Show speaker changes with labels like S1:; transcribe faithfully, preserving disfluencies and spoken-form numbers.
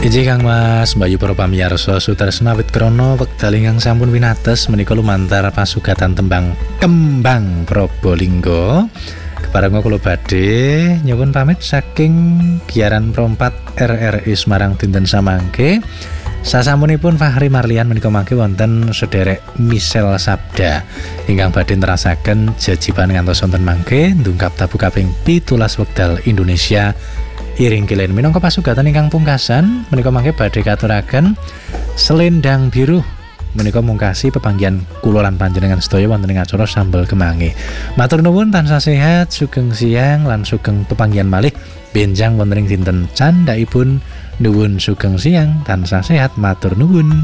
S1: Iji Kang Mas, Bayu para pamirsa sutresna wit krana wekdal ingkang sampun winates menika lumantar pasugatan tembang Kembang Probolinggo. Keparenga kula badhe nyuwun pamit saking Giaran Prompat R R I Semarang dinten samangke. Sasampunipun Fahri Marlian menika mangke wonten sederek Misel Sabda ingkang badhe nerasaken jajiban ngantos wonten mangke ndungkap tabu kaping pitulas wekdal Indonesia iring kilen minangka pasugatan ingkang pungkasan menika mangke badhe katuraken Selendang Biru menika mungkasi pepanggihan kula lan panjenengan sedaya wonten ing acara Sambel Kemangi. Matur nuwun tansah sehat, sugeng siang lan sugeng pepanggihan malih benjang wonten ing dinten candhaipun nuwun sugeng siang tansah sehat matur nuwun.